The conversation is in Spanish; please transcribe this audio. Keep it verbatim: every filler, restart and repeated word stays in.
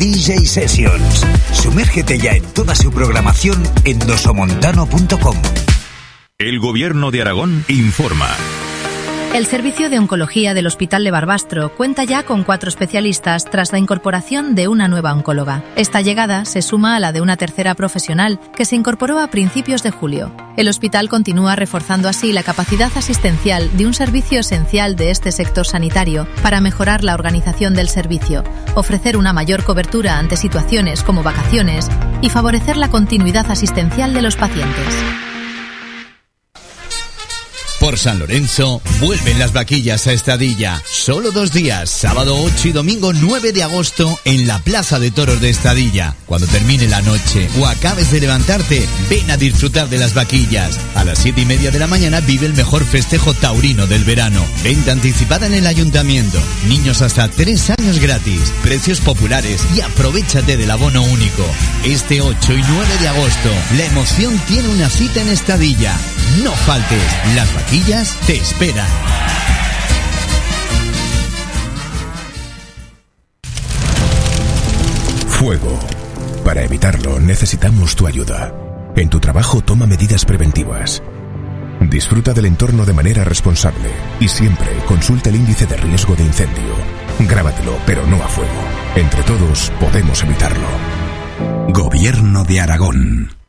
D J Sessions. Sumérgete ya en toda su programación en dosomontano punto com. El Gobierno de Aragón informa. El Servicio de Oncología del Hospital de Barbastro cuenta ya con cuatro especialistas tras la incorporación de una nueva oncóloga. Esta llegada se suma a la de una tercera profesional que se incorporó a principios de julio. El hospital continúa reforzando así la capacidad asistencial de un servicio esencial de este sector sanitario para mejorar la organización del servicio, ofrecer una mayor cobertura ante situaciones como vacaciones y favorecer la continuidad asistencial de los pacientes. Por San Lorenzo, vuelven las vaquillas a Estadilla. Solo dos días, sábado ocho y domingo nueve de agosto, en la Plaza de Toros de Estadilla. Cuando termine la noche o acabes de levantarte, ven a disfrutar de las vaquillas. A las siete y media de la mañana vive el mejor festejo taurino del verano. Venta anticipada en el ayuntamiento. Niños hasta tres años gratis. Precios populares y aprovéchate del abono único. Este ocho y nueve de agosto, la emoción tiene una cita en Estadilla. No faltes, las vaquillas te esperan. Fuego. Para evitarlo necesitamos tu ayuda. En tu trabajo toma medidas preventivas. Disfruta del entorno de manera responsable y siempre consulta el índice de riesgo de incendio. Grábatelo, pero no a fuego. Entre todos podemos evitarlo. Gobierno de Aragón.